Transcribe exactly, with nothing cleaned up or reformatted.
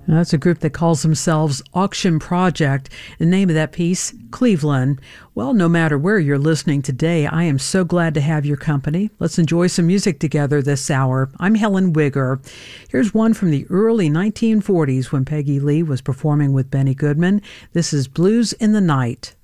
That's a group that calls themselves Auction Project. The name of that piece, Cleveland. Well, no matter where you're listening today, I am so glad to have your company. Let's enjoy some music together this hour. I'm Helen Wigger. Here's one from the early nineteen forties when Peggy Lee was performing with Benny Goodman. This is Blues in the Night.